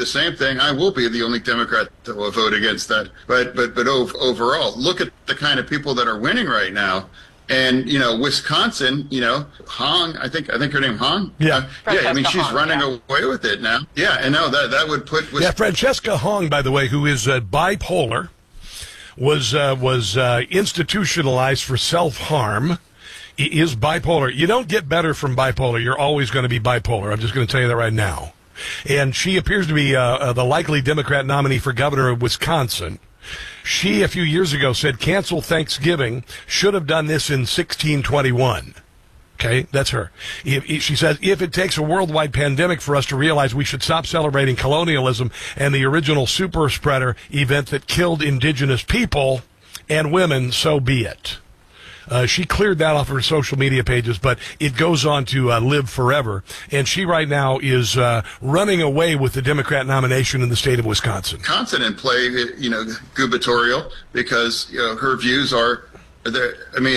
same thing, I will be the only Democrat that will vote against that. But overall, look at the kind of people that are winning right now. And, you know, Wisconsin, you know, Hong, I think her name Hong. Yeah. I mean, she's running away with it now. Yeah, and no, that would put... Francesca Hong, by the way, who is bipolar, was institutionalized for self-harm, is bipolar. You don't get better from bipolar. You're always going to be bipolar. I'm just going to tell you that right now. And she appears to be the likely Democrat nominee for governor of Wisconsin. She, a few years ago, said cancel Thanksgiving, should have done this in 1621. Okay, that's her. She says, if it takes a worldwide pandemic for us to realize we should stop celebrating colonialism and the original super spreader event that killed indigenous people and women, so be it. She cleared that off her social media pages, but it goes on to live forever. And she right now is running away with the Democrat nomination in the state of Wisconsin. Wisconsin in play, you know, gubernatorial, because, you know, her views are, they're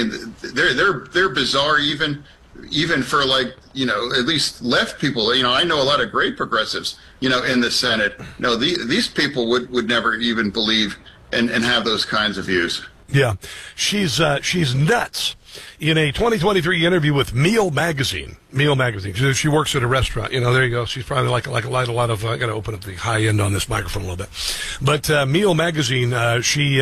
bizarre even for, like, you know, at least left people. You know, I know a lot of great progressives, you know, in the Senate. No, these people would never even believe and have those kinds of views. Yeah, she's nuts. In a 2023 interview with Meal Magazine, she works at a restaurant. You know, there you go. She's probably like a lot of. I got to open up the high end on this microphone a little bit. But Meal Magazine, she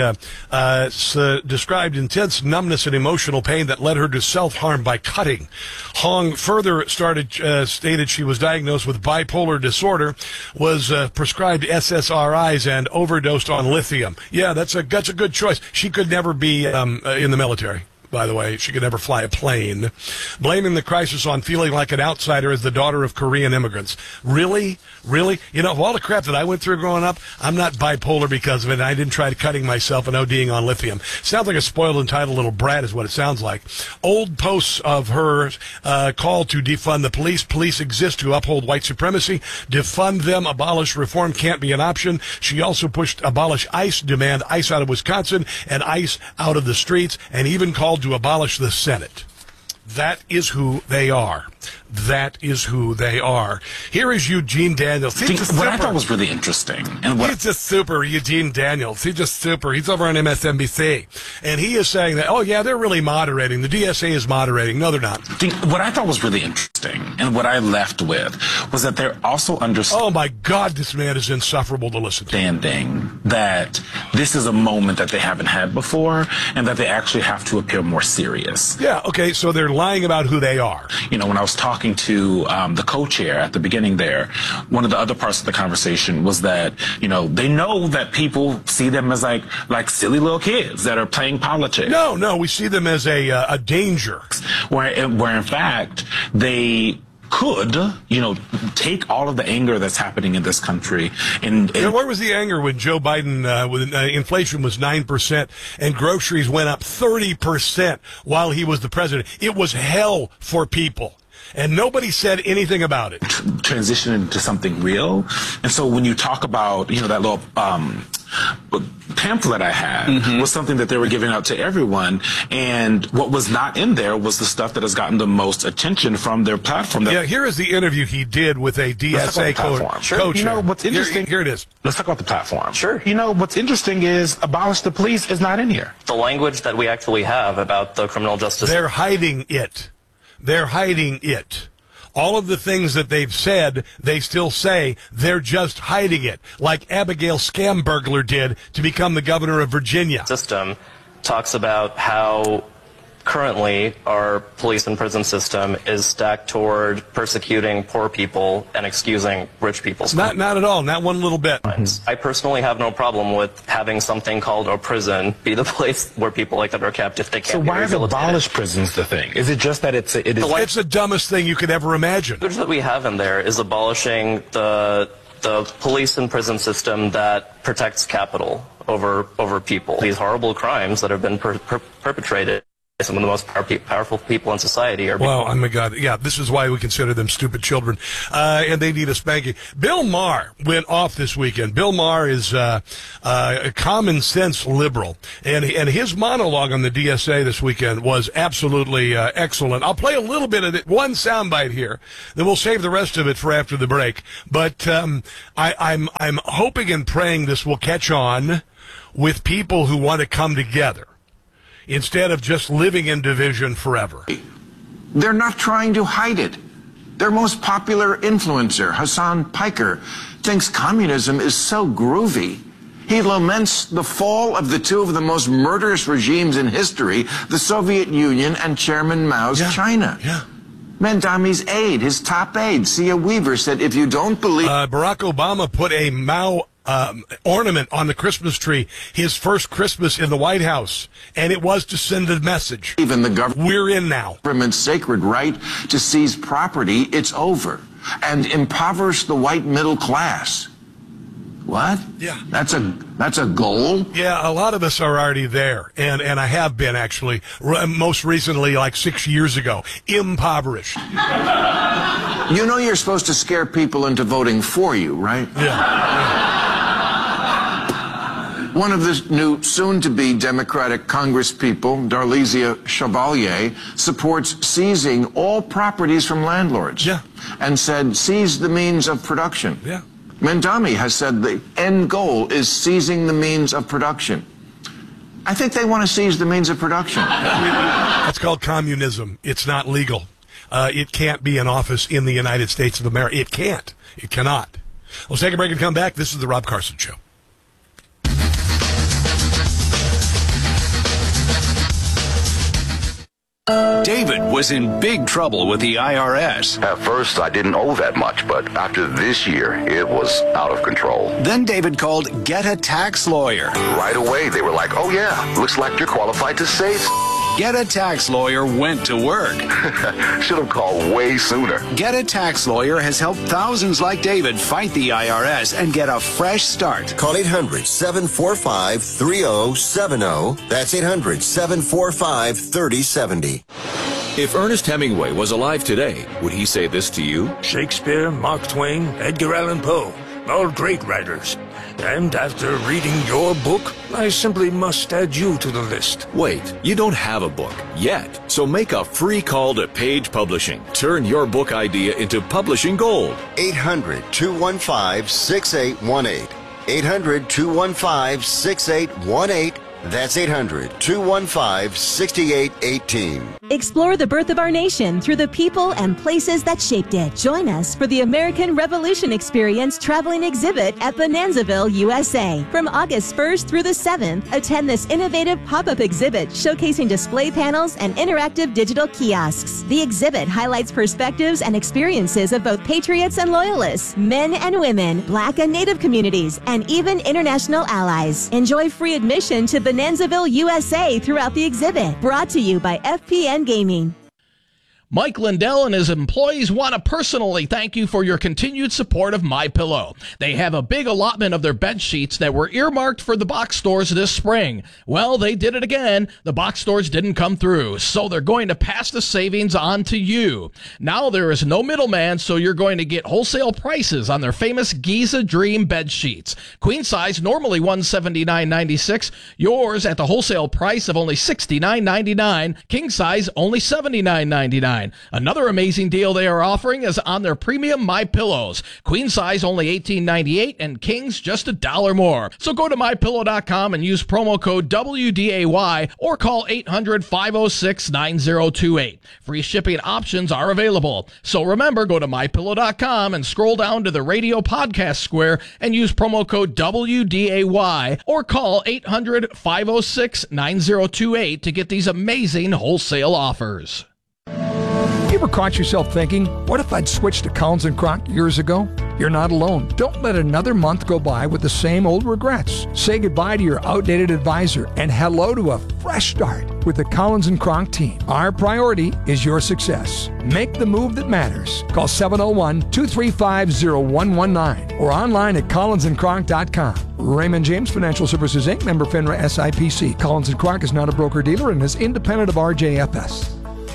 described intense numbness and emotional pain that led her to self-harm by cutting. Hong further stated she was diagnosed with bipolar disorder, was prescribed SSRIs, and overdosed on lithium. Yeah, that's a good choice. She could never be in the military. By the way, she could never fly a plane. Blaming the crisis on feeling like an outsider as the daughter of Korean immigrants. Really? Really? You know, of all the crap that I went through growing up, I'm not bipolar because of it. I didn't try cutting myself and ODing on lithium. Sounds like a spoiled, entitled little brat is what it sounds like. Old posts of her call to defund the police. Police exist to uphold white supremacy. Defund them. Abolish reform can't be an option. She also pushed abolish ICE, demand ICE out of Wisconsin and ICE out of the streets, and even called to abolish the Senate. That is who they are. That is who they are. Here is Eugene Daniels. What I thought was really interesting. He's just super, Eugene Daniels. He's just super. He's over on MSNBC. And he is saying that, oh, yeah, they're really moderating. The DSA is moderating. No, they're not. What I thought was really interesting, and what I left with, was that they're also Oh, my God, this man is insufferable to listen to. Understanding that this is a moment that they haven't had before, and that they actually have to appear more serious. Yeah, okay, so they're lying about who they are. You know, when I was talking to the co-chair at the beginning there, one of the other parts of the conversation was that, you know, they know that people see them as like silly little kids that are playing politics. No, we see them as a danger. Where in fact, they could, you know, take all of the anger that's happening in this country. And where was the anger when Joe Biden, when inflation was 9% and groceries went up 30% while he was the president? It was hell for people. And nobody said anything about it. Transition into something real. And so when you talk about, you know, that little pamphlet I had was something that they were giving out to everyone. And what was not in there was the stuff that has gotten the most attention from their platform. Yeah, here is the interview he did with a DSA coach. You know, what's interesting. Here it is. Let's talk about the platform. Sure. You know, what's interesting is abolish the police is not in here. The language that we actually have about the criminal justice. They're hiding it. They're hiding it. All of the things that they've said, they still say. They're just hiding it, like Abigail Scambergler did to become the governor of Virginia. System talks about how currently our police and prison system is stacked toward persecuting poor people and excusing rich people. Not at all. Not one little bit. I personally have no problem with having something called a prison be the place where people like that are kept if they can't. So be why is rehabilitated. abolish prisons the thing? Is it just that it's the dumbest thing you could ever imagine. The language that we have in there is abolishing the police and prison system that protects capital over people. These horrible crimes that have been perpetrated. some of the most powerful people in society are. Well, oh my God, yeah, this is why we consider them stupid children, and they need a spanking. Bill Maher went off this weekend. Bill Maher is a common sense liberal, and his monologue on the DSA this weekend was absolutely excellent. I'll play a little bit of it, one soundbite here, then we'll save the rest of it for after the break. But I'm hoping and praying this will catch on with people who want to come together, instead of just living in division forever. They're not trying to hide it. Their most popular influencer, Hassan Piker, thinks communism is so groovy. He laments the fall of the two of the most murderous regimes in history, the Soviet Union and Chairman Mao's China. Yeah. Mandami's aide, his top aide, Sia Weaver, said, if you don't believe... Barack Obama put a Mao ornament on the Christmas tree, his first Christmas in the White House, and it was to send a message. Even the government... We're in now. ...government's sacred right to seize property, it's over, and impoverish the white middle class. What? Yeah. That's a goal? Yeah, a lot of us are already there, and I have been, actually, most recently, like 6 years ago, impoverished. You know you're supposed to scare people into voting for you, right? Yeah. One of the new soon-to-be Democratic congresspeople, Darlisia Chevalier, supports seizing all properties from landlords. Yeah. And said, seize the means of production. Yeah. Mandami has said the end goal is seizing the means of production. I think they want to seize the means of production. That's called communism. It's not legal. It can't be in office in the United States of America. It can't. It cannot. Let's take a break and come back. This is the Rob Carson Show. David was in big trouble with the IRS. At first, I didn't owe that much, but after this year, it was out of control. Then David called Get a Tax Lawyer. Right away, they were like, oh yeah, looks like you're qualified to save. Get a Tax Lawyer went to work. Should have called way sooner. Get a Tax Lawyer has helped thousands like David fight the IRS and get a fresh start. Call 800-745-3070. That's 800-745-3070. If Ernest Hemingway was alive today, would he say this to you? Shakespeare, Mark Twain, Edgar Allan Poe, all great writers. And after reading your book, I simply must add you to the list. Wait, you don't have a book yet. So make a free call to Page Publishing. Turn your book idea into publishing gold. 800-215-6818. 800-215-6818. That's 800-215-6818. Explore the birth of our nation through the people and places that shaped it. Join us for the American Revolution Experience Traveling Exhibit at Bonanzaville, USA. From August 1st through the 7th, attend this innovative pop-up exhibit showcasing display panels and interactive digital kiosks. The exhibit highlights perspectives and experiences of both patriots and loyalists, men and women, Black and Native communities, and even international allies. Enjoy free admission to Bonanzaville, USA throughout the exhibit. Brought to you by FPN Gaming. Mike Lindell and his employees want to personally thank you for your continued support of MyPillow. They have a big allotment of their bed sheets that were earmarked for the box stores this spring. Well, they did it again. The box stores didn't come through, so they're going to pass the savings on to you. Now there is no middleman, so you're going to get wholesale prices on their famous Giza Dream bed sheets. Queen size, normally $179.96. Yours at the wholesale price of only $69.99. King size, only $79.99. Another amazing deal they are offering is on their premium MyPillows. Queen size only $18.98 and kings just $1 more. So go to MyPillow.com and use promo code WDAY or call 800-506-9028. Free shipping options are available. So remember, go to MyPillow.com and scroll down to the radio podcast square and use promo code WDAY or call 800-506-9028 to get these amazing wholesale offers. You ever caught yourself thinking, what if I'd switched to Collins & Kronk years ago? You're not alone. Don't let another month go by with the same old regrets. Say goodbye to your outdated advisor and hello to a fresh start with the Collins & Kronk team. Our priority is your success. Make the move that matters. Call 701-235-0119 or online at collinsandkronk.com. Raymond James Financial Services, Inc., member FINRA SIPC. Collins & Clark is not a broker-dealer and is independent of RJFS.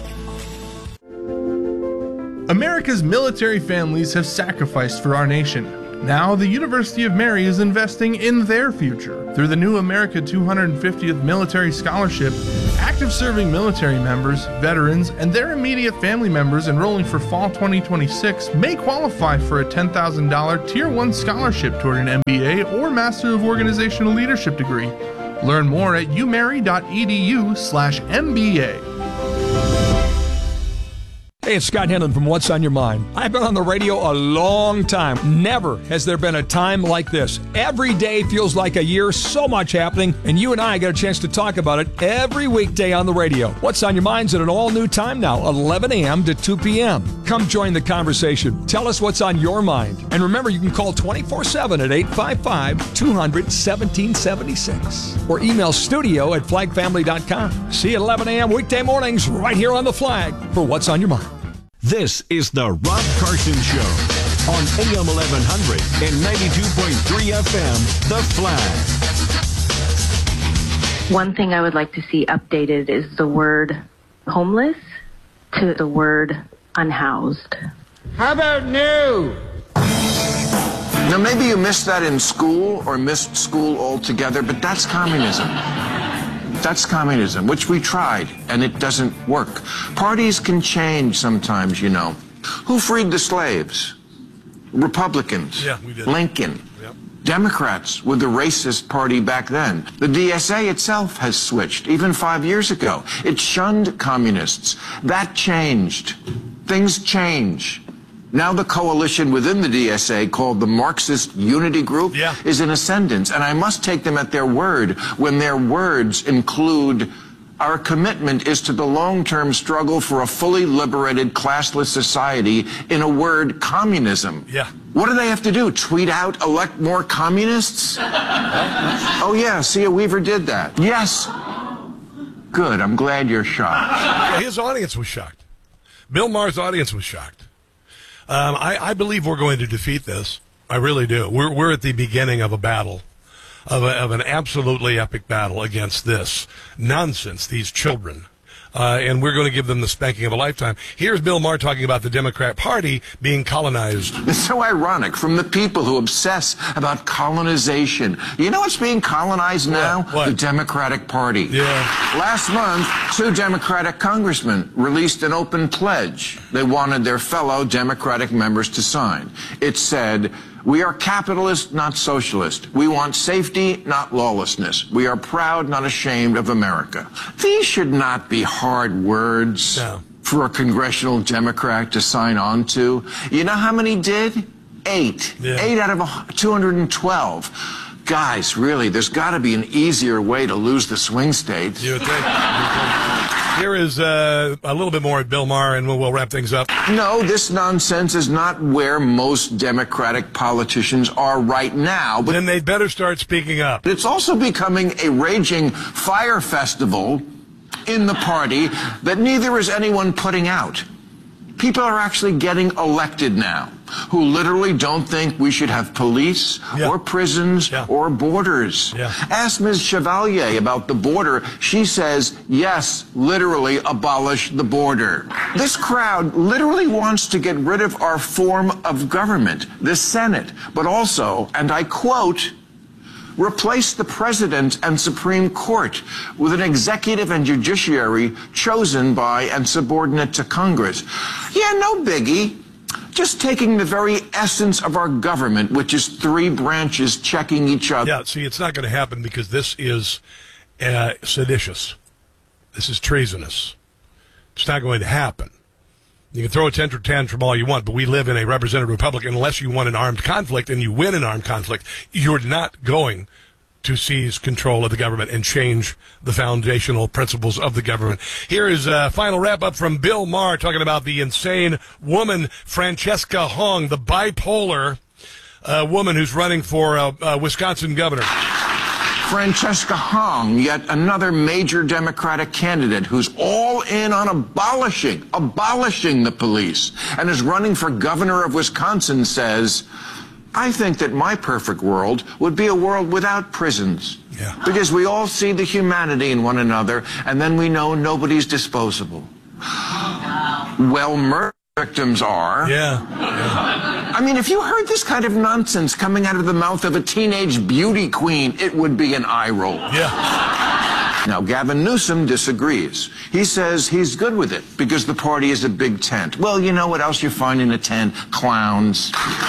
America's military families have sacrificed for our nation. Now, the University of Mary is investing in their future. Through the new America 250th Military Scholarship, active serving military members, veterans, and their immediate family members enrolling for fall 2026 may qualify for a $10,000 Tier 1 scholarship toward an MBA or Master of Organizational Leadership degree. Learn more at umary.edu/MBA. Hey, it's Scott Henlon from What's on Your Mind. I've been on the radio a long time. Never has there been a time like this. Every day feels like a year, so much happening, and you and I get a chance to talk about it every weekday on the radio. What's on Your Mind's at an all-new time now, 11 a.m. to 2 p.m. Come join the conversation. Tell us what's on your mind. And remember, you can call 24/7 at 855-200-1776 or email studio@flagfamily.com. See you at 11 a.m. weekday mornings right here on The Flag for What's on Your Mind. This is the Rob Carson Show on AM 1100 and 92.3 FM, The Flag. One thing I would like to see updated is the word homeless to the word unhoused. How about new? Now, maybe you missed that in school or missed school altogether, but that's communism. That's communism, which we tried, and it doesn't work. Parties can change sometimes, you know. Who freed the slaves? Republicans. Yeah, we did. Lincoln. Yep. Democrats were the racist party back then. The DSA itself has switched, even 5 years ago. It shunned communists. That changed. Things change. Now the coalition within the DSA, called the Marxist Unity Group, is in ascendance, and I must take them at their word when their words include, our commitment is to the long-term struggle for a fully liberated, classless society, in a word, communism. Yeah. What do they have to do? Tweet out, elect more communists? Oh yeah, Sia Weaver did that. Yes. Good, I'm glad you're shocked. His audience was shocked. Bill Maher's audience was shocked. I believe we're going to defeat this. I really do. We're at the beginning of a battle, of an absolutely epic battle against this nonsense, these children. And we're going to give them the spanking of a lifetime. Here's Bill Maher talking about the Democrat Party being colonized. It's so ironic from the people who obsess about colonization. You know what's being colonized now? What? The Democratic Party. Yeah. Last month, 2 Democratic congressmen released an open pledge they wanted their fellow Democratic members to sign. It said, we are capitalist, not socialist. We want safety, not lawlessness. We are proud, not ashamed of America. These should not be hard words for a congressional Democrat to sign on to. You know how many did? 8. Yeah. 8 out of 212. Guys, really, there's got to be an easier way to lose the swing states. You would think. Here is a little bit more at Bill Maher, and we'll wrap things up. No, this nonsense is not where most Democratic politicians are right now. But then they'd better start speaking up. It's also becoming a raging fire festival in the party that neither is anyone putting out. People are actually getting elected now who literally don't think we should have police or prisons or borders. Ask Ms. Chevalier about the border. She says, yes, literally abolish the border. This crowd literally wants to get rid of our form of government, the Senate, but also, and I quote, replace the president and Supreme Court with an executive and judiciary chosen by and subordinate to Congress. Yeah, no biggie. Just taking the very essence of our government, which is 3 branches checking each other. Yeah, see, it's not going to happen because this is seditious. This is treasonous. It's not going to happen. You can throw a tantrum all you want, but we live in a representative republic. Unless you want an armed conflict and you win an armed conflict, you're not going to seize control of the government and change the foundational principles of the government. Here is a final wrap-up from Bill Maher talking about the insane woman, Francesca Hong, the bipolar woman who's running for Wisconsin governor. Francesca Hong, yet another major Democratic candidate who's all in on abolishing the police and is running for governor of Wisconsin, says, I think that my perfect world would be a world without prisons. Yeah. Because we all see the humanity in one another, and then we know nobody's disposable. Well, murder victims are. Yeah. I mean, if you heard this kind of nonsense coming out of the mouth of a teenage beauty queen, it would be an eye roll. Yeah. Now, Gavin Newsom disagrees. He says he's good with it because the party is a big tent. Well, you know what else you find in a tent? Clowns.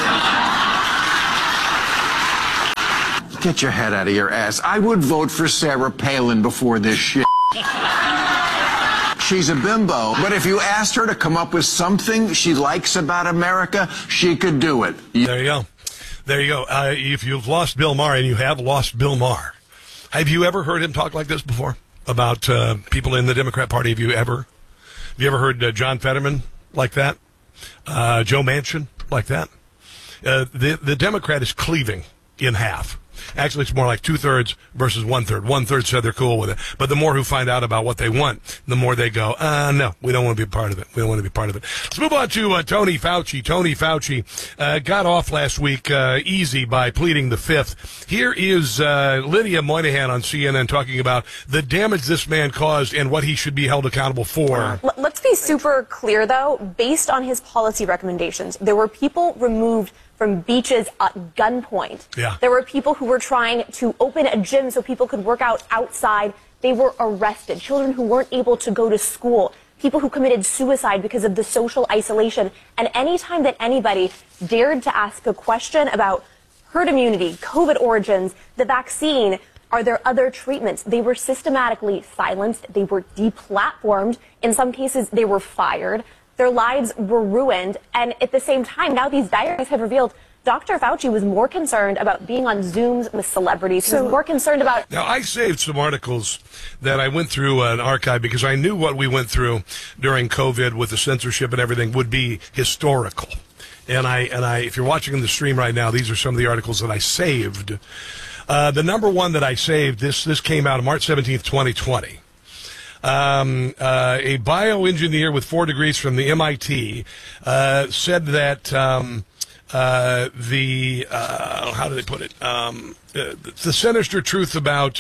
Get your head out of your ass. I would vote for Sarah Palin before this shit. She's a bimbo, but if you asked her to come up with something she likes about America, she could do it. There you go. There you go. If you've lost Bill Maher, and you have lost Bill Maher, have you ever heard him talk like this before about people in the Democrat Party? Have you ever heard John Fetterman like that? Joe Manchin like that? The Democrat is cleaving in half. Actually, it's more like 2/3 versus 1/3. 1/3 said they're cool with it. But the more who find out about what they want, the more they go, no, we don't want to be a part of it. We don't want to be part of it. Let's move on to Tony Fauci. Tony Fauci got off last week easy by pleading the fifth. Here is Lydia Moynihan on CNN talking about the damage this man caused and what he should be held accountable for. Let's be super clear, though. Based on his policy recommendations, there were people removed from beaches at gunpoint. Yeah. There were people who were trying to open a gym so people could work out outside. They were arrested. Children who weren't able to go to school. People who committed suicide because of the social isolation. And anytime that anybody dared to ask a question about herd immunity, COVID origins, the vaccine, are there other treatments, they were systematically silenced. They were deplatformed. In some cases, they were fired. Their lives were ruined, and at the same time, now these diaries have revealed Dr. Fauci was more concerned about being on Zooms with celebrities. He was more concerned about... Now, I saved some articles that I went through an archive because I knew what we went through during COVID with the censorship and everything would be historical. And I, if you're watching the stream right now, these are some of the articles that I saved. The number one that I saved, this came out on March 17th, 2020. A bioengineer with 4 degrees from the MIT said that how do they put it? The sinister truth about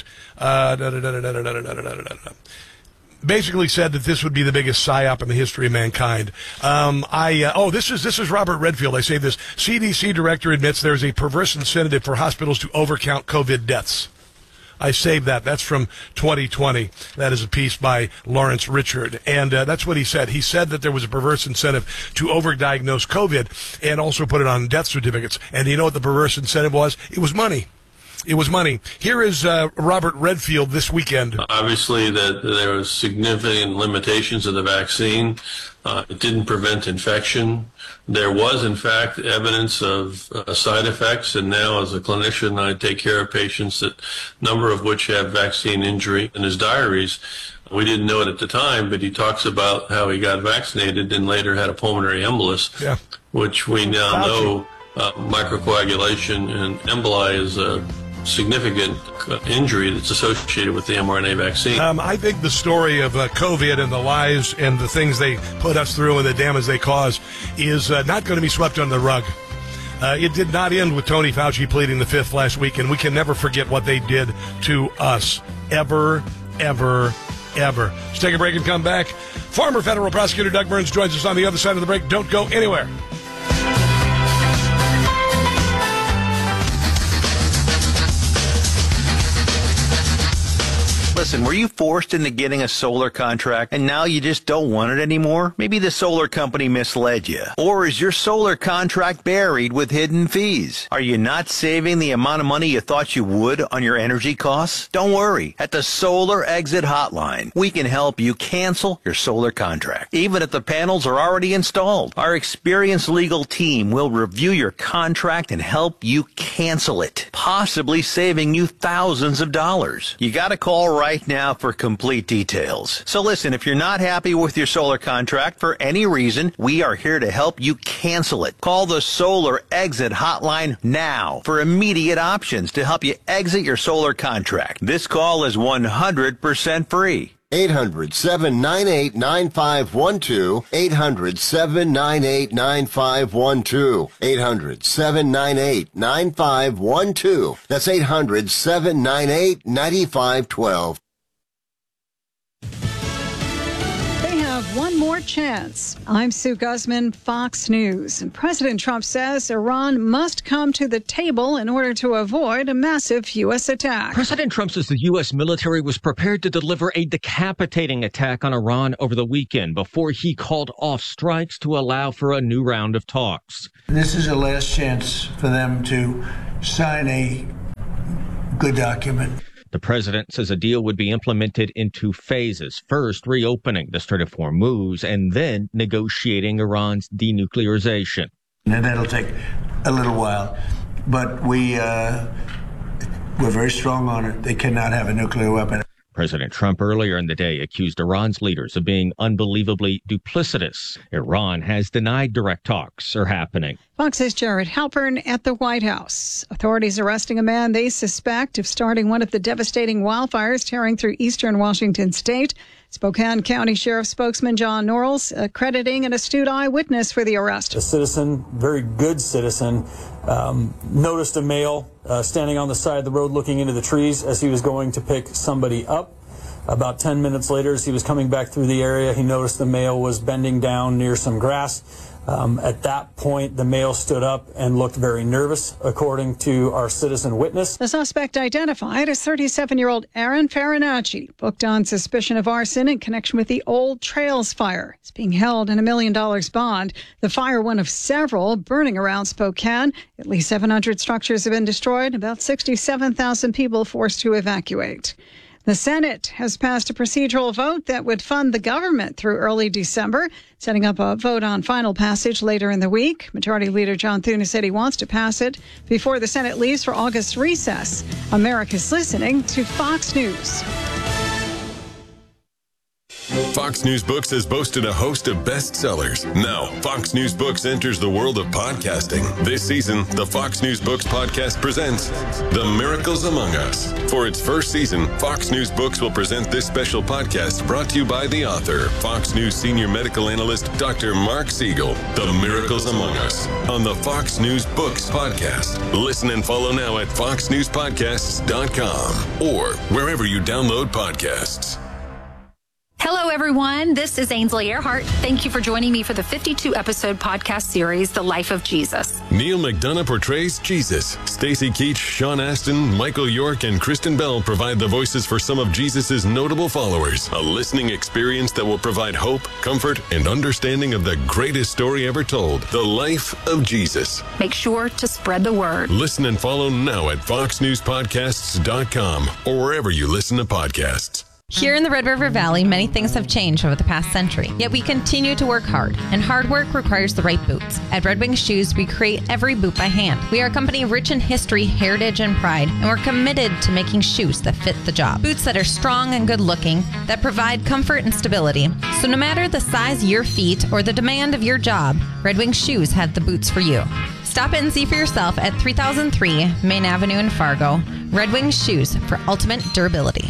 basically said that this would be the biggest psyop in the history of mankind. This is Robert Redfield. I say this. CDC director admits there is a perverse incentive for hospitals to overcount COVID deaths. I saved that. That's from 2020. That is a piece by Lawrence Richard. And that's what he said. He said that there was a perverse incentive to overdiagnose COVID and also put it on death certificates. And you know what the perverse incentive was? It was money. It was money. Here is Robert Redfield this weekend. Obviously, that there was significant limitations of the vaccine. It didn't prevent infection. There was, in fact, evidence of side effects, and now as a clinician, I take care of patients, that number of which have vaccine injury. In his diaries, we didn't know it at the time, but he talks about how he got vaccinated and later had a pulmonary embolus, which we now know microcoagulation and emboli is a significant injury that's associated with the mRNA vaccine. I think the story of COVID and the lies and the things they put us through and the damage they cause is not going to be swept under the rug. It did not end with Tony Fauci pleading the fifth last week, and we can never forget what they did to us. Ever, ever, ever. Let's take a break and come back. Former federal prosecutor Doug Burns joins us on the other side of the break. Don't go anywhere. Listen, were you forced into getting a solar contract and now you just don't want it anymore? Maybe the solar company misled you. Or is your solar contract buried with hidden fees? Are you not saving the amount of money you thought you would on your energy costs? Don't worry. At the Solar Exit Hotline, we can help you cancel your solar contract, even if the panels are already installed. Our experienced legal team will review your contract and help you cancel it, possibly saving you thousands of dollars. You got to call right now for complete details. So listen, if you're not happy with your solar contract for any reason, we are here to help you cancel it. Call the Solar Exit Hotline now for immediate options to help you exit your solar contract. This call is 100% free. 800-798-9512. 800-798-9512. 800-798-9512. That's 800-798-9512. One more chance. I'm Sue Guzman, Fox News. And President Trump says Iran must come to the table in order to avoid a massive U.S. attack. President Trump says the U.S. military was prepared to deliver a decapitating attack on Iran over the weekend before he called off strikes to allow for a new round of talks. This is a last chance for them to sign a good document. The president says a deal would be implemented in two phases. First, reopening the Strait of Hormuz, and then negotiating Iran's denuclearization. And that'll take a little while, but we're very strong on it. They cannot have a nuclear weapon. President Trump earlier in the day accused Iran's leaders of being unbelievably duplicitous. Iran has denied direct talks are happening. Fox's Jared Halpern at the White House. Authorities arresting a man they suspect of starting one of the devastating wildfires tearing through eastern Washington state. Spokane County Sheriff spokesman John Norrells crediting an astute eyewitness for the arrest. A citizen, very good citizen, noticed a male standing on the side of the road looking into the trees as he was going to pick somebody up. About 10 minutes later, as he was coming back through the area, he noticed the male was bending down near some grass. At that point, the male stood up and looked very nervous, according to our citizen witness. The suspect identified as 37-year-old Aaron Farinacci, booked on suspicion of arson in connection with the Old Trails fire. He's being held in $1 million bond. The fire, one of several burning around Spokane. At least 700 structures have been destroyed, about 67,000 people forced to evacuate. The Senate has passed a procedural vote that would fund the government through early December, setting up a vote on final passage later in the week. Majority Leader John Thune said he wants to pass it before the Senate leaves for August recess. America's listening to Fox News. Fox News Books has boasted a host of bestsellers. Now, Fox News Books enters the world of podcasting. This season, the Fox News Books podcast presents The Miracles Among Us. For its first season, Fox News Books will present this special podcast brought to you by the author, Fox News senior medical analyst, Dr. Mark Siegel. The Miracles Among Us on the Fox News Books podcast. Listen and follow now at foxnewspodcasts.com or wherever you download podcasts. Hello, everyone. This is Ainsley Earhart. Thank you for joining me for the 52-episode podcast series, The Life of Jesus. Neil McDonough portrays Jesus. Stacey Keach, Sean Astin, Michael York, and Kristen Bell provide the voices for some of Jesus' notable followers. A listening experience that will provide hope, comfort, and understanding of the greatest story ever told, The Life of Jesus. Make sure to spread the word. Listen and follow now at foxnewspodcasts.com or wherever you listen to podcasts. Here in the Red River Valley, many things have changed over the past century, yet we continue to work hard, and hard work requires the right boots. At Red Wing Shoes, we create every boot by hand. We are a company rich in history, heritage, and pride, and we're committed to making shoes that fit the job. Boots that are strong and good-looking, that provide comfort and stability. So no matter the size of your feet or the demand of your job, Red Wing Shoes have the boots for you. Stop in and see for yourself at 3003 Main Avenue in Fargo. Red Wing Shoes for ultimate durability.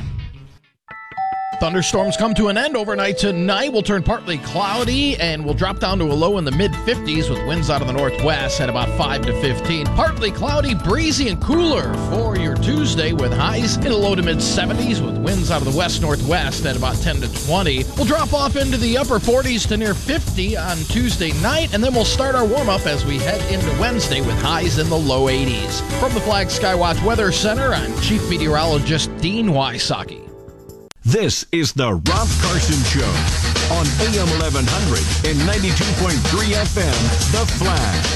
Thunderstorms come to an end overnight tonight. We'll turn partly cloudy and we'll drop down to a low in the mid-50s with winds out of the northwest at about 5 to 15. Partly cloudy, breezy, and cooler for your Tuesday with highs in the low to mid-70s with winds out of the west-northwest at about 10 to 20. We'll drop off into the upper 40s to near 50 on Tuesday night, and then we'll start our warm-up as we head into Wednesday with highs in the low 80s. From the Flag Skywatch Weather Center, I'm Chief Meteorologist Dean Wysocki. This is the Rob Carson Show on AM 1100 and 92.3 FM, The Flag.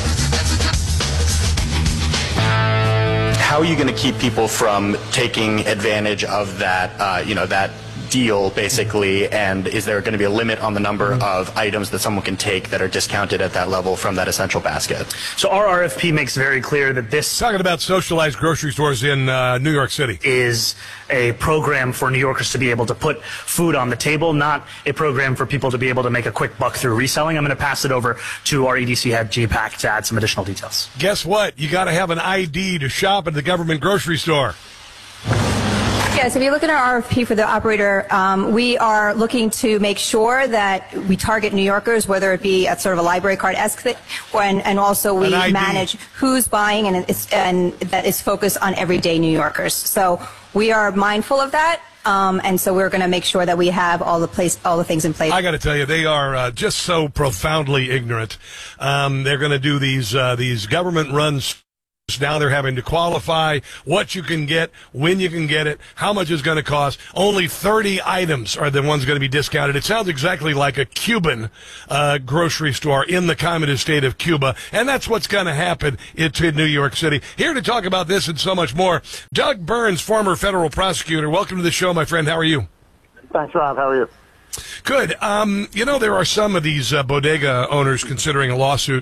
How are you going to keep people from taking advantage of that, that deal, basically, and is there going to be a limit on the number of items that someone can take that are discounted at that level from that essential basket? So our RFP makes very clear that this... Talking about socialized grocery stores in New York City. ...is a program for New Yorkers to be able to put food on the table, not a program for people to be able to make a quick buck through reselling. I'm going to pass it over to our EDC head, G-Pack, to add some additional details. Guess what? You got to have an ID to shop at the government grocery store. Yes, if you look at our RFP for the operator, we are looking to make sure that we target New Yorkers, whether it be at sort of a library card-esque thing, and also we manage who's buying, and that is focused on everyday New Yorkers. So we are mindful of that. And so we're going to make sure that we have all the things in place. I got to tell you, they are just so profoundly ignorant. They're going to do these government runs. Now they're having to qualify what you can get, when you can get it, how much it's going to cost. Only 30 items are the ones going to be discounted. It sounds exactly like a Cuban grocery store in the communist state of Cuba, and that's what's going to happen in New York City. Here to talk about this and so much more, Doug Burns, former federal prosecutor. Welcome to the show, my friend. How are you? Thanks, Rob. How are you? Good. There are some of these bodega owners considering a lawsuit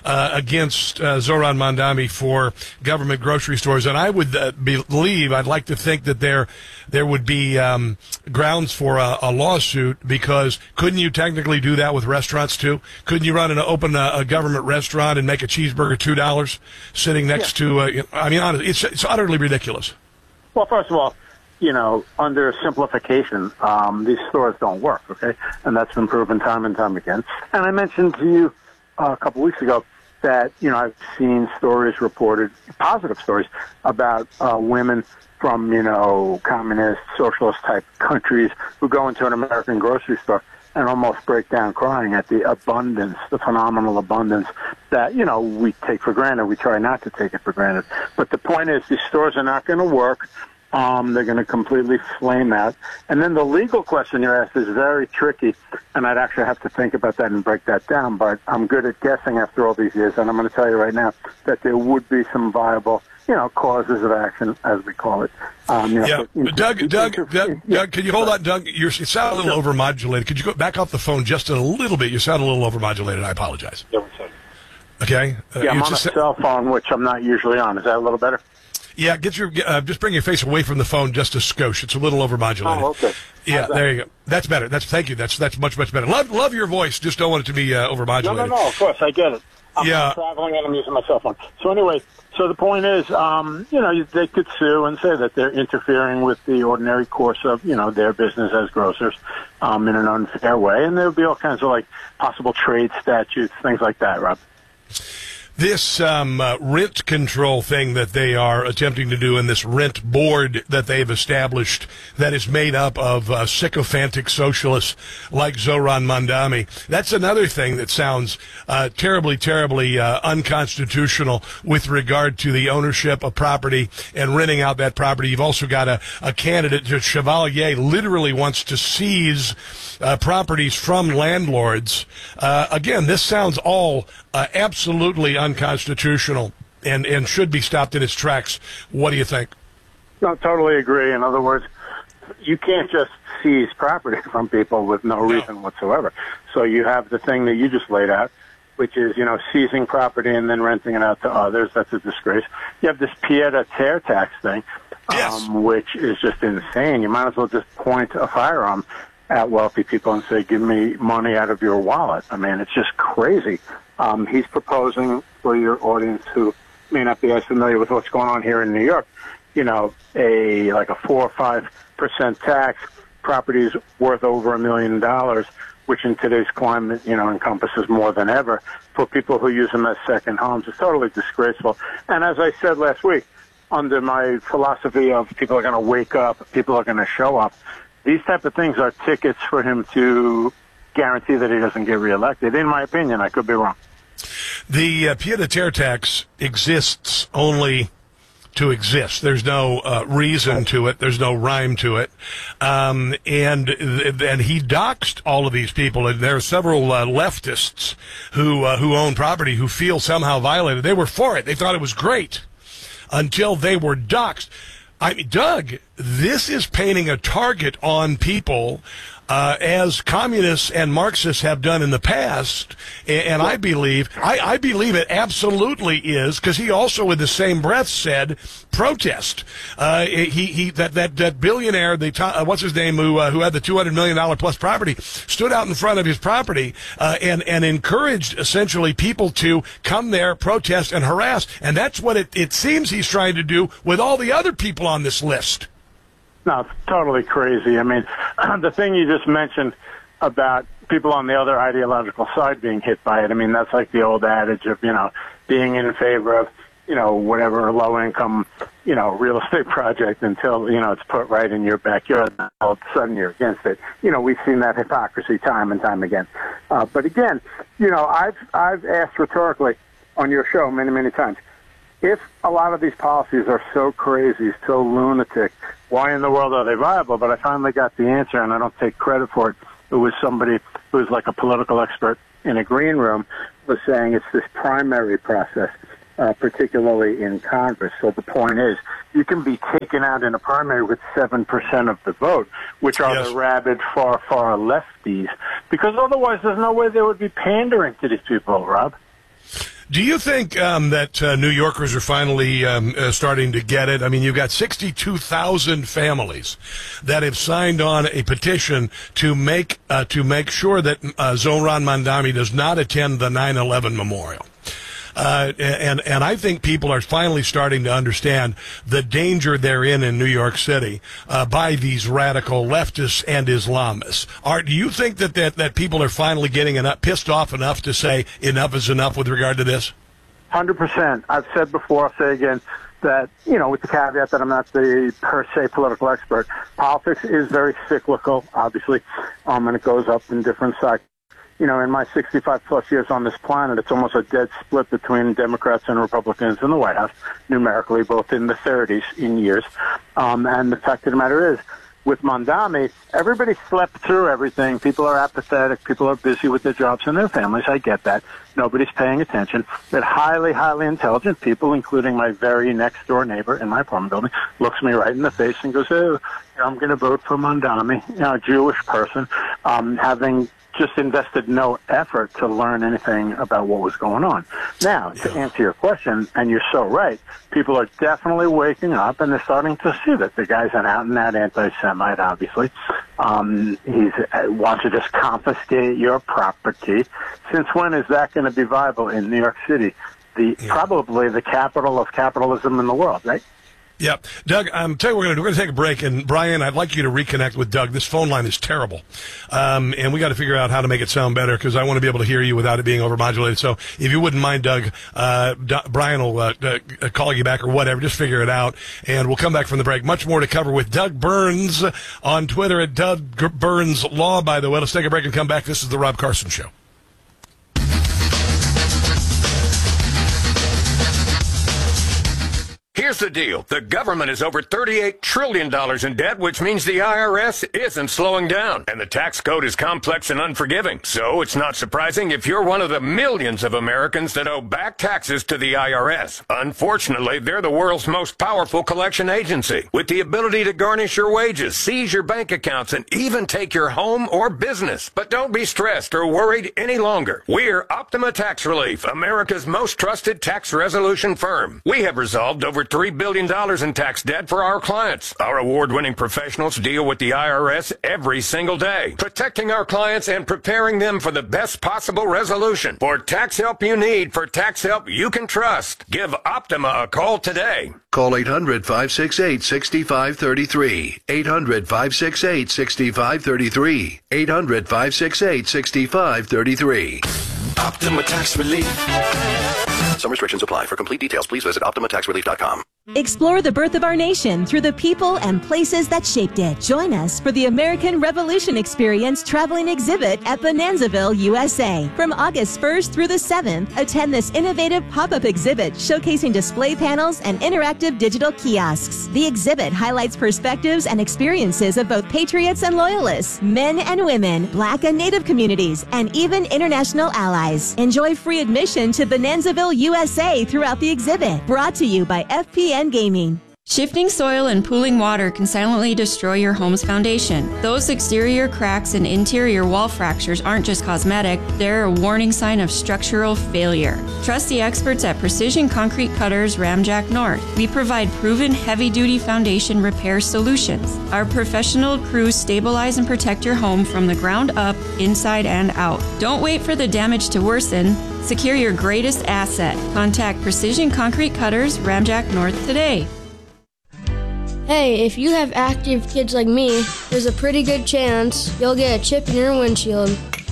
against Zohran Mamdani for government grocery stores, and I would I'd like to think that there would be grounds for a lawsuit, because couldn't you technically do that with restaurants too? Couldn't you open a government restaurant and make a cheeseburger $2 sitting next to? Honestly, it's utterly ridiculous. Well, first of all, under simplification, these stores don't work, okay? And that's been proven time and time again. And I mentioned to you a couple weeks ago that, I've seen stories reported, positive stories, about women from, communist, socialist-type countries who go into an American grocery store and almost break down crying at the abundance, the phenomenal abundance that, we take for granted. We try not to take it for granted. But the point is, these stores are not going to work. They're going to completely flame out. And then the legal question you asked is very tricky, and I'd actually have to think about that and break that down. But I'm good at guessing after all these years, and I'm going to tell you right now that there would be some viable, causes of action, as we call it. Doug, can you hold on, Doug? You sound a little overmodulated. Could you go back off the phone just a little bit? You sound a little overmodulated. I apologize. Okay. I'm on a cell phone, which I'm not usually on. Is that a little better? Yeah, just bring your face away from the phone just a skosh. It's a little overmodulated. Oh, okay. Yeah, there you go. That's better. Thank you. That's much better. Love your voice. Just don't want it to be overmodulated. No. Of course, I get it. I'm traveling and I'm using my cell phone. So anyway, the point is, they could sue and say that they're interfering with the ordinary course of, their business as grocers in an unfair way, and there would be all kinds of possible trade statutes, things like that, Rob. This rent control thing that they are attempting to do, and this rent board that they've established that is made up of sycophantic socialists like Zohran Mamdani, that's another thing that sounds terribly unconstitutional with regard to the ownership of property and renting out that property. You've also got a candidate, Chevalier, literally wants to seize properties from landlords. Again, this sounds all absolutely unconstitutional and should be stopped in its tracks. What do you think? No, totally agree. In other words, you can't just seize property from people with no reason whatsoever. So you have the thing that you just laid out, which is, seizing property and then renting it out to others. That's a disgrace. You have this pied-à-terre tax thing, which is just insane. You might as well just point a firearm at wealthy people and say, give me money out of your wallet. I mean, it's just crazy. He's proposing, for your audience who may not be as familiar with what's going on here in New York, a 4 or 5% tax, properties worth over $1 million, which in today's climate, encompasses more than ever for people who use them as second homes. It's totally disgraceful. And as I said last week, under my philosophy of people are going to wake up, people are going to show up, these type of things are tickets for him to guarantee that he doesn't get reelected. In my opinion, I could be wrong. The pied-à-terre tax exists only to exist. There's no reason to it. There's no rhyme to it. And he doxed all of these people. And there are several leftists who own property who feel somehow violated. They were for it. They thought it was great until they were doxed. I mean, Doug, this is painting a target on people as communists and Marxists have done in the past, and I believe it absolutely is, because he also, in the same breath, said protest. That billionaire, what's his name, who had the $200 million plus property, stood out in front of his property and encouraged essentially people to come there, protest, and harass, and that's what it seems he's trying to do with all the other people on this list. No, it's totally crazy. I mean, the thing you just mentioned about people on the other ideological side being hit by it, I mean, that's like the old adage of, being in favor of, whatever low-income, real estate project until, it's put right in your backyard. And all of a sudden you're against it. We've seen that hypocrisy time and time again. But again, I've asked rhetorically on your show many, many times, if a lot of these policies are so crazy, so lunatic, why in the world are they viable? But I finally got the answer, and I don't take credit for it. It was somebody who was like a political expert in a green room was saying it's this primary process, particularly in Congress. So the point is, you can be taken out in a primary with 7% of the vote, which are the rabid, far, far lefties, because otherwise there's no way they would be pandering to these people, Rob. Do you think that New Yorkers are finally starting to get it? I mean, you've got 62,000 families that have signed on a petition to make sure that Zohran Mamdani does not attend the 9/11 memorial. And I think people are finally starting to understand the danger they're in New York City by these radical leftists and Islamists. Do you think that people are finally getting pissed off enough to say enough is enough with regard to this? 100%. I've said before, I'll say again, that, with the caveat that I'm not the per se political expert, politics is very cyclical, obviously, and it goes up in different cycles. In my 65-plus years on this planet, it's almost a dead split between Democrats and Republicans in the White House, numerically, both in the 30s in years. And the fact of the matter is, with Mamdani, everybody slept through everything. People are apathetic. People are busy with their jobs and their families. I get that. Nobody's paying attention. But highly, highly intelligent people, including my very next-door neighbor in my apartment building, looks me right in the face and goes, oh, I'm going to vote for Mamdani, a Jewish person, having just invested no effort to learn anything about what was going on. Now, to answer your question, and you're so right, people are definitely waking up and they're starting to see that the guy's an out-and-out anti-Semite, obviously. He wants to just confiscate your property. Since when is that going to be viable in New York City? Probably the capital of capitalism in the world, right? Yep. Doug, tell you what we're going to take a break. And Brian, I'd like you to reconnect with Doug. This phone line is terrible. And we got to figure out how to make it sound better because I want to be able to hear you without it being overmodulated. So if you wouldn't mind, Doug, Brian will call you back or whatever. Just figure it out. And we'll come back from the break. Much more to cover with Doug Burns on Twitter at Doug Burns Law, by the way. Let's take a break and come back. This is the Rob Carson Show. Here's the deal. The government is over $38 trillion in debt, which means the IRS isn't slowing down. And the tax code is complex and unforgiving. So it's not surprising if you're one of the millions of Americans that owe back taxes to the IRS. Unfortunately, they're the world's most powerful collection agency, with the ability to garnish your wages, seize your bank accounts, and even take your home or business. But don't be stressed or worried any longer. We're Optima Tax Relief, America's most trusted tax resolution firm. We have resolved over $3 billion in tax debt for our clients. Our award-winning professionals deal with the IRS every single day, protecting our clients and preparing them for the best possible resolution. For tax help you need, for tax help you can trust, give Optima a call today. Call 800-568-6533. 800-568-6533. 800-568-6533. Optima Tax Relief. Some restrictions apply. For complete details, please visit OptimaTaxRelief.com. Explore the birth of our nation through the people and places that shaped it. Join us for the American Revolution Experience traveling exhibit at Bonanzaville, USA. From August 1st through the 7th, attend this innovative pop-up exhibit showcasing display panels and interactive digital kiosks. The exhibit highlights perspectives and experiences of both patriots and loyalists, men and women, Black and Native communities, and even international allies. Enjoy free admission to Bonanzaville, USA throughout the exhibit. Brought to you by FPN Gaming. Shifting soil and pooling water can silently destroy your home's foundation. Those exterior cracks and interior wall fractures aren't just cosmetic, they're a warning sign of structural failure. Trust the experts at Precision Concrete Cutters Ramjack North. We provide proven heavy-duty foundation repair solutions. Our professional crews stabilize and protect your home from the ground up, inside and out. Don't wait for the damage to worsen. Secure your greatest asset. Contact Precision Concrete Cutters Ramjack North today. Hey, if you have active kids like me, there's a pretty good chance you'll get a chip in your windshield.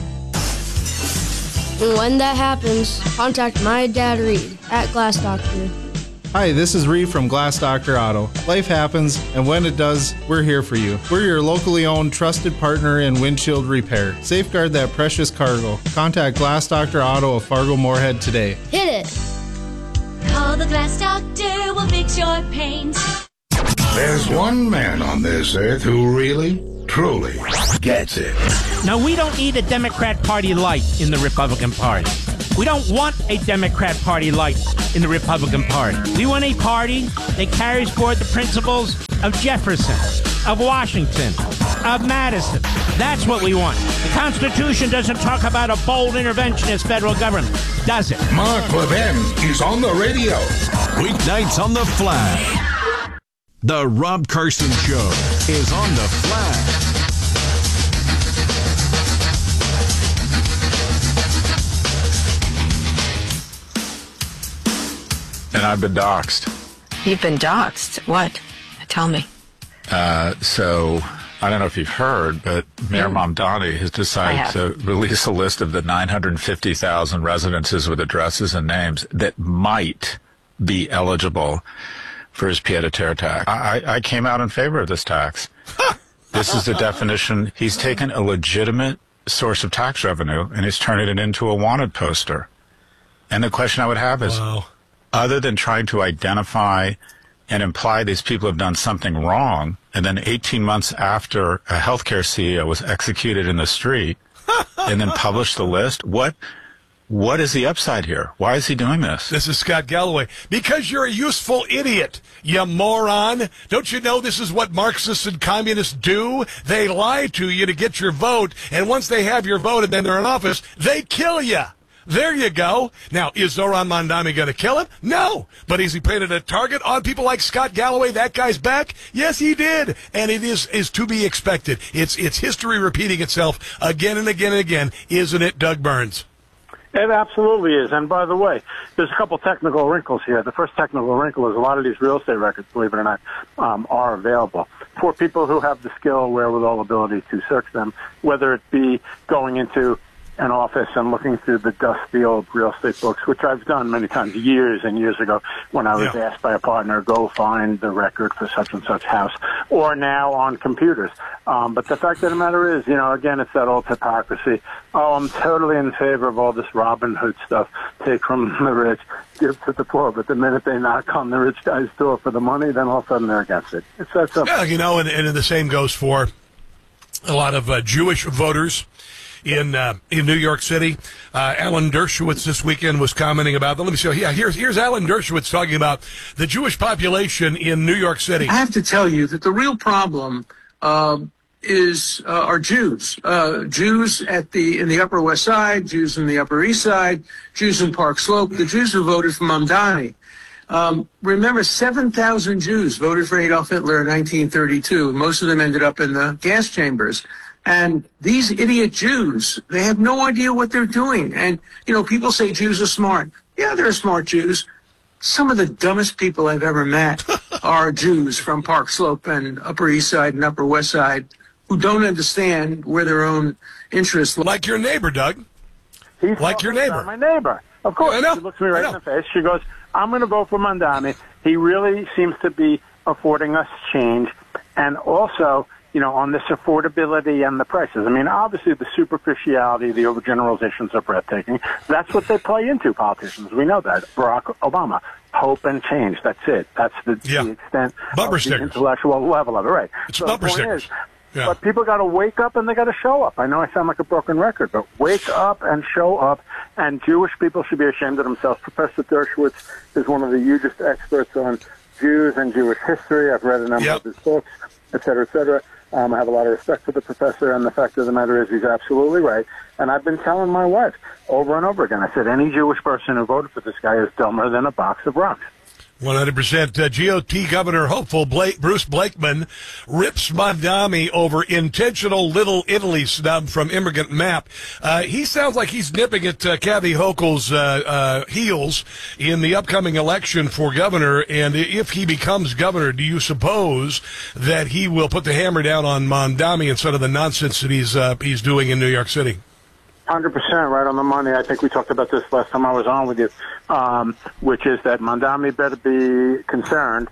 And when that happens, contact my dad Reed at Glass Doctor. Hi, this is Reed from Glass Doctor Auto. Life happens, and when it does, we're here for you. We're your locally owned, trusted partner in windshield repair. Safeguard that precious cargo. Contact Glass Doctor Auto of Fargo Moorhead today. Hit it! Call the Glass Doctor, we'll fix your paint. There's one man on this earth who really, truly gets it. Now, we don't need a Democrat Party light in the Republican Party. We don't want a Democrat Party light in the Republican Party. We want a party that carries forward the principles of Jefferson, of Washington, of Madison. That's what we want. The Constitution doesn't talk about a bold interventionist federal government, does it? Mark Levin is on the radio. Weeknights on the Flash. The Rob Carson Show is on the Flash. And I've been doxxed. You've been doxxed? What? Tell me. So, I don't know if you've heard, but Mayor Mamdani has decided to release a list of the 950,000 residences with addresses and names that might be eligible for his pied-à-terre tax. I came out in favor of this tax. This is the definition. He's taken a legitimate source of tax revenue and he's turning it into a wanted poster. And the question I would have is, other than trying to identify and imply these people have done something wrong, and then 18 months after a healthcare CEO was executed in the street, and then publish the list, what is the upside here? Why is he doing this? This is Scott Galloway. Because you're a useful idiot, you moron. Don't you know this is what Marxists and communists do? They lie to you to get your vote, and once they have your vote and then they're in office, they kill you. There you go. Now, is Zoran Mamdani going to kill him? No. But has he painted a target on people like Scott Galloway, that guy's back? Yes, he did. And it is to be expected. It's history repeating itself again and again and again. Isn't it, Doug Burns? It absolutely is. And by the way, there's a couple technical wrinkles here. The first technical wrinkle is a lot of these real estate records, believe it or not, are available for people who have the skill, wherewithal, ability to search them, whether it be going into an office and looking through the dusty old real estate books, which I've done many times years and years ago when I was asked by a partner, go find the record for such and such house, or now on computers. But the fact of the matter is, again, it's that old hypocrisy. Oh, I'm totally in favor of all this Robin Hood stuff. Take from the rich, give to the poor. But the minute they knock on the rich guy's door for the money, then all of a sudden they're against it. It's that simple. Yeah, and the same goes for a lot of Jewish voters in New York City. Alan Dershowitz this weekend was commenting about them. Let me see. Yeah, here's Alan Dershowitz talking about the Jewish population in New York City. I have to tell you that the real problem are Jews. Jews in the Upper West Side, Jews in the Upper East Side, Jews in Park Slope, the Jews who voted for Mamdani. Remember, 7,000 Jews voted for Adolf Hitler in 1932. Most of them ended up in the gas chambers. And these idiot Jews, they have no idea what they're doing. And, people say Jews are smart. Yeah, they're smart Jews. Some of the dumbest people I've ever met are Jews from Park Slope and Upper East Side and Upper West Side who don't understand where their own interests lie. Like your neighbor, Doug. Like your neighbor. My neighbor. Of course. She looks me right in the face. She goes, I'm going to vote for Mamdani. He really seems to be affording us change. And also, on this affordability and the prices. I mean, obviously the superficiality, the overgeneralizations are breathtaking. That's what they play into, politicians. We know that. Barack Obama, hope and change. That's it. That's the extent of the intellectual level of it. Right. It's so bumper the point stickers. Is, but people got to wake up and they got to show up. I know I sound like a broken record, but wake up and show up. And Jewish people should be ashamed of themselves. Professor Dershowitz is one of the hugest experts on Jews and Jewish history. I've read a number of his books, et cetera, et cetera. I have a lot of respect for the professor, and the fact of the matter is he's absolutely right. And I've been telling my wife over and over again, I said, any Jewish person who voted for this guy is dumber than a box of rocks. 100%. GOP Governor hopeful Bruce Blakeman rips Mondami over intentional Little Italy snub from Immigrant Map. He sounds like he's nipping at Kathy Hochul's heels in the upcoming election for governor. And if he becomes governor, do you suppose that he will put the hammer down on Mondami instead of the nonsense that he's doing in New York City? 100% right on the money. I think we talked about this last time I was on with you, which is that Mondami better be concerned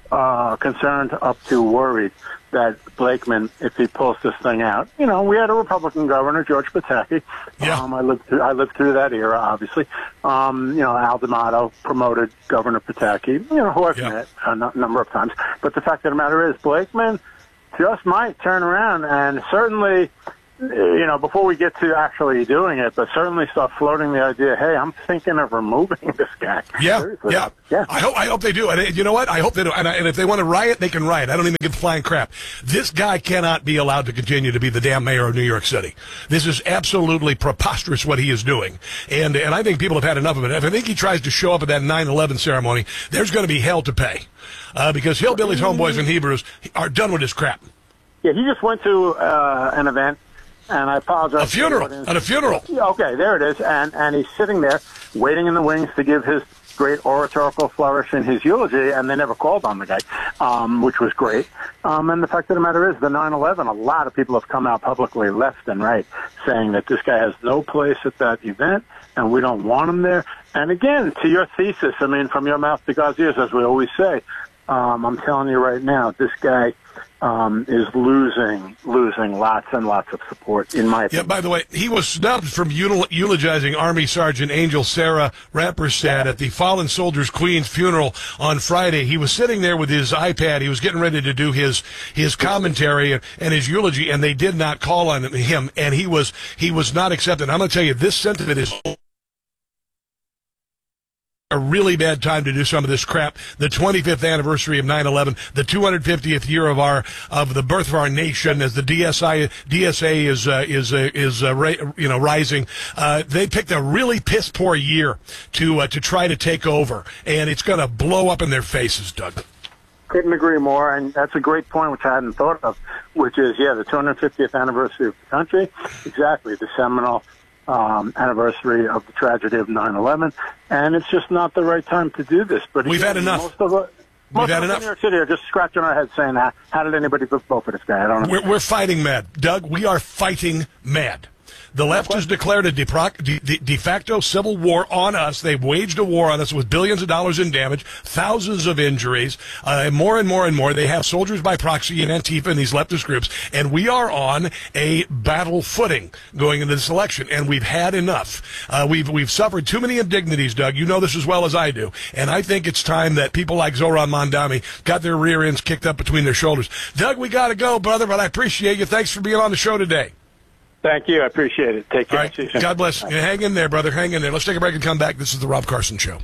up to worried that Blakeman, if he pulls this thing out, we had a Republican governor, George Pataki. Yeah. I lived through that era, obviously. Al D'Amato promoted Governor Pataki, who I've met a number of times. But the fact of the matter is, Blakeman just might turn around and certainly, before we get to actually doing it, but certainly start floating the idea, hey, I'm thinking of removing this guy. Yeah. I hope they do. And you know what? I hope they do. And if they want to riot, they can riot. I don't even give flying crap. This guy cannot be allowed to continue to be the damn mayor of New York City. This is absolutely preposterous what he is doing. And I think people have had enough of it. If I think he tries to show up at that 9/11 ceremony, there's going to be hell to pay. Because Hillbillies, Homeboys, and Hebrews are done with this crap. Yeah, he just went to an event. And I apologize. At a funeral. Okay, there it is. And he's sitting there waiting in the wings to give his great oratorical flourish in his eulogy, and they never called on the guy, which was great. And the fact of the matter is, the 9/11, a lot of people have come out publicly, left and right, saying that this guy has no place at that event, and we don't want him there. And again, to your thesis, from your mouth to God's ears, as we always say, I'm telling you right now, this guy is losing lots and lots of support, in my opinion. Yeah, by the way, he was snubbed from eulogizing Army Sergeant Angel Sarah Rampersad at the Fallen Soldiers Queen's funeral on Friday. He was sitting there with his iPad. He was getting ready to do his commentary and his eulogy, and they did not call on him, and he was not accepted. I'm going to tell you, this sentiment is a really bad time to do some of this crap. The 25th anniversary of 9/11, the 250th year of the birth of our nation, as the DSA is rising. They picked a really piss poor year to try to take over, and it's going to blow up in their faces, Doug. Couldn't agree more, and that's a great point, which I hadn't thought of, which is, the 250th anniversary of the country, exactly, the seminal anniversary of the tragedy of 9/11, and it's just not the right time to do this. But we've had enough. Most of us in New York City are just scratching our heads saying, how did anybody vote for this guy? I don't know. We're fighting mad. Doug, we are fighting mad. The left has declared a de facto civil war on us. They've waged a war on us with billions of dollars in damage, thousands of injuries, more and more and more. They have soldiers by proxy in Antifa and these leftist groups, and we are on a battle footing going into this election, and we've had enough. We've suffered too many indignities, Doug. You know this as well as I do, and I think it's time that people like Zoran Mondami got their rear ends kicked up between their shoulders. Doug, we got to go, brother, but I appreciate you. Thanks for being on the show today. Thank you. I appreciate it. Take care. All right. God bless. Hang in there, brother. Hang in there. Let's take a break and come back. This is the Rob Carson Show.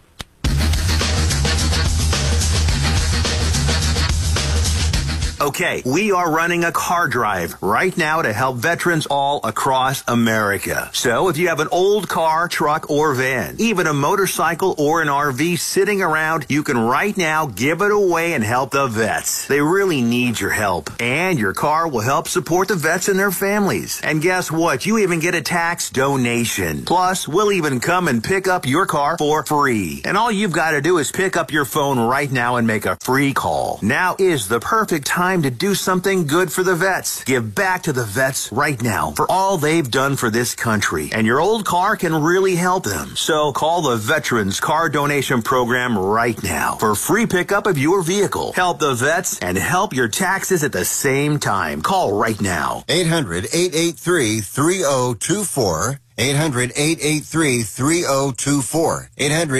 Okay, we are running a car drive right now to help veterans all across America. So if you have an old car, truck, or van, even a motorcycle or an RV sitting around, you can right now give it away and help the vets. They really need your help. And your car will help support the vets and their families. And guess what? You even get a tax donation. Plus, we'll even come and pick up your car for free. And all you've got to do is pick up your phone right now and make a free call. Now is the perfect time to do something good for the vets. Give back to the vets right now for all they've done for this country. And your old car can really help them. So call the Veterans Car Donation Program right now for free pickup of your vehicle. Help the vets and help your taxes at the same time. Call right now. 800-883-3024. 800-883-3024.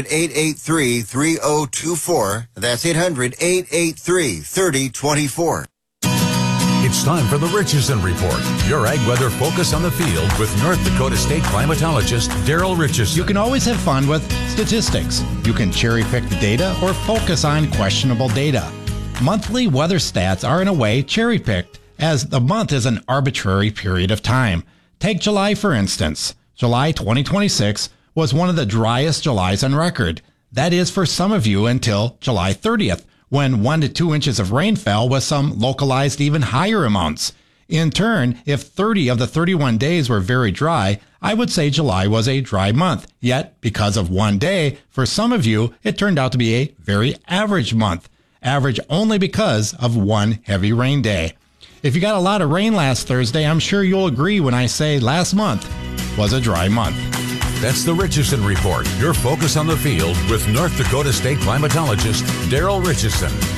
800-883-3024. That's 800-883-3024. It's time for the Richardson Report, your ag weather focus on the field with North Dakota State climatologist Daryl Richardson. You can always have fun with statistics. You can cherry pick the data or focus on questionable data. Monthly weather stats are in a way cherry picked, as the month is an arbitrary period of time. Take July, for instance. July 2026 was one of the driest Julys on record. That is for some of you until July 30th, when 1 to 2 inches of rain fell with some localized even higher amounts. In turn, if 30 of the 31 days were very dry, I would say July was a dry month. Yet, because of one day, for some of you, it turned out to be a very average month. Average only because of one heavy rain day. If you got a lot of rain last Thursday, I'm sure you'll agree when I say last month was a dry month. That's the Richardson Report, your focus on the field with North Dakota State climatologist Daryl Richardson.